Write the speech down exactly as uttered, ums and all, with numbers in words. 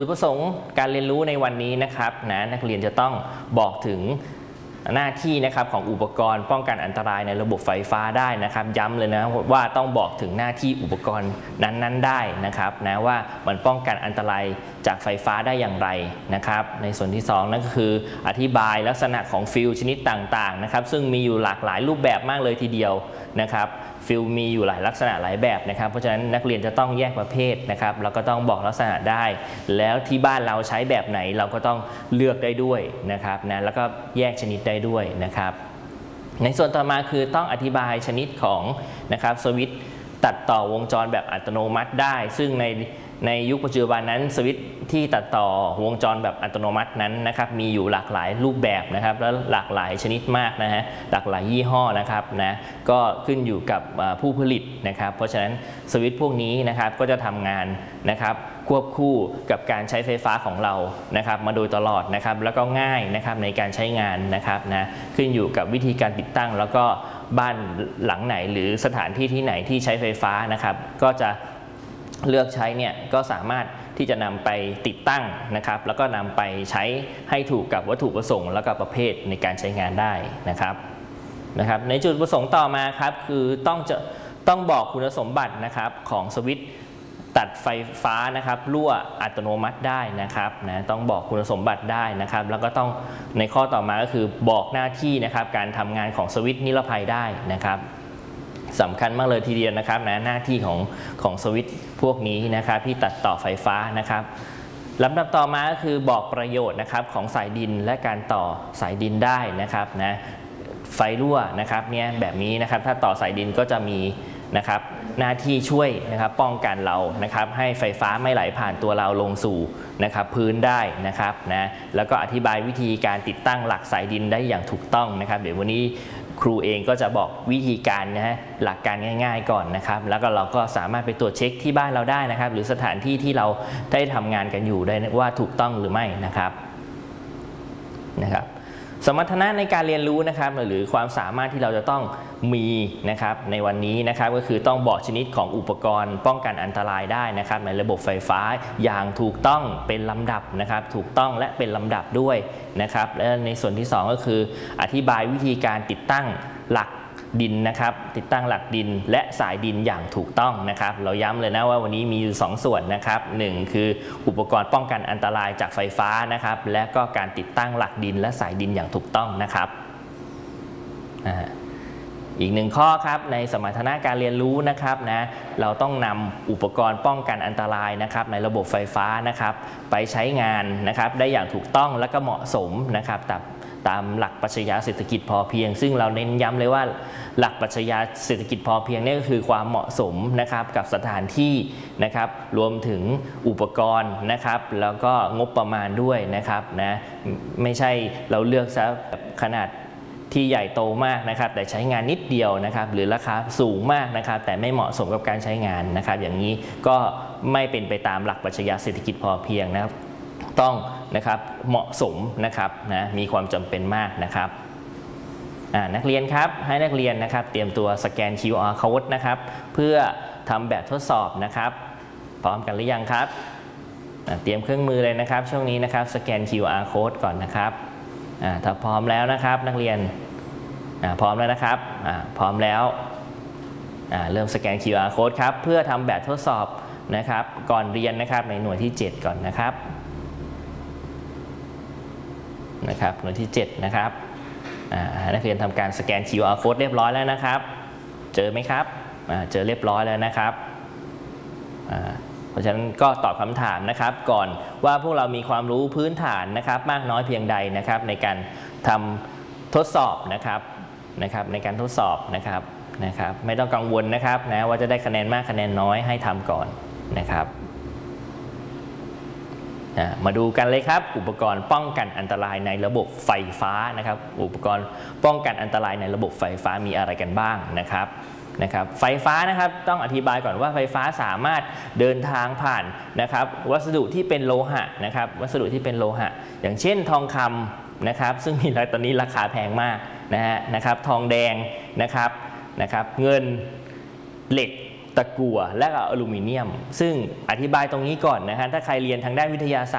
จุดประสงค์การเรียนรู้ในวันนี้นะครับนะนักเรียนจะต้องบอกถึงหน้าที่นะครับของอุปกรณ์ป้องกันอันตรายในระบบไฟฟ้าได้นะครับย้ำเลยนะว่าต้องบอกถึงหน้าที่อุปกรณ์นั้นๆได้นะครับนะว่ามันป้องกันอันตรายจากไฟฟ้าได้อย่างไรนะครับในส่วนที่สองนั่นก็คืออธิบายลักษณะของฟิลชนิดต่างๆนะครับซึ่งมีอยู่หลากหลายรูปแบบมากเลยทีเดียวนะครับฟิลมีอยู่หลายลักษณะหลายแบบนะครับเพราะฉะนั้นนักเรียนจะต้องแยกประเภทนะครับแล้วก็ต้องบอกลักษณะได้แล้วที่บ้านเราใช้แบบไหนเราก็ต้องเลือกได้ด้วยนะครับนะแล้วก็แยกชนิดได้ด้วยนะครับในส่วนต่อมาคือต้องอธิบายชนิดของนะครับสวิตช์ตัดต่อวงจรแบบอัตโนมัติได้ซึ่งในในยุคปัจจุบันนั้นสวิตช์ที่ตัดต่อวงจรแบบอัตโนมัตินั้นนะครับมีอยู่หลากหลายรูปแบบนะครับและหลากหลายชนิดมากนะฮะหลากหลายยี่ห้อนะครับนะก็ขึ้นอยู่กับผู้ผลิตนะครับเพราะฉะนั้นสวิตช์พวกนี้นะครับก็จะทำงานนะครับควบคู่กับการใช้ไฟฟ้าของเรานะครับมาโดยตลอดนะครับแล้วก็ง่ายนะครับในการใช้งานนะครับนะขึ้นอยู่กับวิธีการติดตั้งแล้วก็บ้านหลังไหนหรือสถานที่ที่ไหนที่ใช้ไฟฟ้านะครับก็จะเลือกใช้เนี่ยก็สามารถที่จะนำไปติดตั้งนะครับแล้วก็นำไปใช้ให้ถูกกับวัตถุประสงค์แล้วก็ประเภทในการใช้งานได้นะครับนะครับในจุดประสงค์ต่อมาครับคือต้องจะต้องบอกคุณสมบัตินะครับของสวิตช์ตัดไฟฟ้านะครับรั่วอัตโนมัติได้นะครับนะต้องบอกคุณสมบัติได้นะครับแล้วก็ต้องในข้อต่อมาก็คือบอกหน้าที่นะครับการทำงานของสวิตช์นิรภัยได้นะครับสำคัญมากเลยทีเดียวนะครับนะหน้าที่ของของสวิตช์พวกนี้นะครับที่ตัดต่อไฟฟ้านะครับลำดับต่อมาก็คือบอกประโยชน์นะครับของสายดินและการต่อสายดินได้นะครับนะไฟรั่วนะครับเนี่ยแบบนี้นะครับถ้าต่อสายดินก็จะมีนะครับหน้าที่ช่วยนะครับป้องกันเรานะครับให้ไฟฟ้าไม่ไหลผ่านตัวเราลงสู่นะครับพื้นได้นะครับนะแล้วก็อธิบายวิธีการติดตั้งหลักสายดินได้อย่างถูกต้องนะครับเดี๋ยววันนี้ครูเองก็จะบอกวิธีการนะฮะหลักการง่ายๆก่อนนะครับแล้วก็เราก็สามารถไปตรวจเช็คที่บ้านเราได้นะครับหรือสถานที่ที่เราได้ทำงานกันอยู่ได้ว่าถูกต้องหรือไม่นะครับนะครับสมรรถนะในการเรียนรู้นะครับหรือความสามารถที่เราจะต้องมีนะครับในวันนี้นะครับก็คือต้องบอกชนิดของอุปกรณ์ป้องกันอันตรายได้นะครับในระบบไฟฟ้าอย่างถูกต้องเป็นลำดับนะครับถูกต้องและเป็นลำดับด้วยนะครับและในส่วนที่สองก็คืออธิบายวิธีการติดตั้งหลักดินนะครับติดตั้งหลักดินและสายดินอย่างถูกต้องนะครับเราย้ำเลยนะว่าวันนี้มีอยู่สองส่วนนะครับหนึ่งคืออุปกรณ์ป้องกันอันตรายจากไฟฟ้านะครับและก็การติดตั้งหลักดินและสายดินอย่างถูกต้องนะครับอีกหนึ่งข้อครับในสมรรถนะการเรียนรู้นะครับนะเราต้องนำอุปกรณ์ป้องกันอันตรายนะครับในระบบไฟฟ้านะครับไปใช้งานนะครับได้อย่างถูกต้องและก็เหมาะสมนะครับตามตามหลักปรัชญาเศรษฐกิจพอเพียงซึ่งเราเน้นย้ำเลยว่าหลักปรัชญาเศรษฐกิจพอเพียงนี่ก็คือความเหมาะสมนะครับกับสถานที่นะครับรวมถึงอุปกรณ์นะครับแล้วก็งบประมาณด้วยนะครับนะไม่ใช่เราเลือกซะขนาดที่ใหญ่โตมากนะครับแต่ใช้งานนิดเดียวนะครับหรือราคาสูงมากนะครับแต่ไม่เหมาะสมกับการใช้งานนะครับอย่างนี้ก็ไม่เป็นไปตามหลักปรัชญาเศรษฐกิจพอเพียงนะครับต้องนะครับเหมาะสมนะครับนะมีความจำเป็นมากนะครับนักเรียนครับให้นักเรียนนะครับเตรียมตัวสแกน คิว อาร์ Code นะครับเพื่อทำแบบทดสอบนะครับพร้อมกันหรือยังครับเตรียมเครื่องมือเลยนะครับช่วงนี้นะครับสแกน คิว อาร์ Code ก่อนนะครับถ้าพร้อมแล้วนะครับนักเรียนพร้อมแล้วนะครับพร้อมแล้วเริ่มสแกน คิว อาร์ Code ครับเพื่อทำแบบทดสอบนะครับก่อนเรียนนะครับในหน่วยที่เจ็ดก่อนนะครับนะครับหน่วยที่เจ็ดนะครับนักเรียนทำการสแกน คิว อาร์ Code เรียบร้อยแล้วนะครับเจอไหมครับเจอเรียบร้อยแล้วนะครับเพราะฉะนั้นก็ตอบคำถามนะครับก่อนว่าพวกเรามีความรู้พื้นฐานนะครับมากน้อยเพียงใดนะครับในการทำทดสอบนะครับนะครับในการทดสอบนะครับนะครับไม่ต้องกังวลนะครับนะว่าจะได้คะแนนมากคะแนนน้อยให้ทำก่อนนะครับมาดูกันเลยครับอุปกรณ์ป้องกันอันตรายในระบบไฟฟ้านะครับอุปกรณ์ป้องกันอันตรายในระบบไฟฟ้ามีอะไรกันบ้างนะครับนะครับไฟฟ้านะครับต้องอธิบายก่อนว่าไฟฟ้าสามารถเดินทางผ่านนะครับวัสดุที่เป็นโลหะนะครับวัสดุที่เป็นโลหะอย่างเช่นทองคำนะครับซึ่งมีตอนนี้ราคาแพงมากนะฮะนะครับทองแดงนะครับนะครับเงินเหล็ก ตะกั่วและอลูมิเนียมซึ่งอธิบายตรงนี้ก่อนนะฮะถ้าใครเรียนทางด้านวิทยาศ